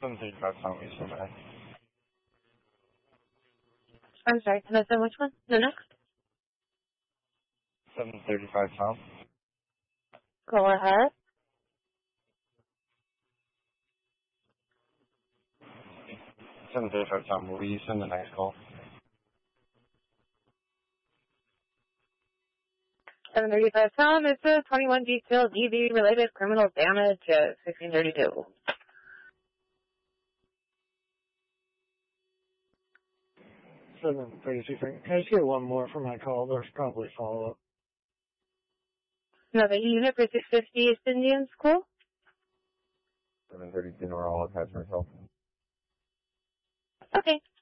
735 Tom, we send that. I'm sorry, can I say which one? The next? 735 Tom. Go ahead. 735 Tom, will you send the next call? 735 Tom, it's a 21 detailed EV-related criminal damage at 1632. 732. Can I just get one more for my call? There's probably follow-up. No, the unit for 650 East Indian School? 732 Normal attachment help. Okay.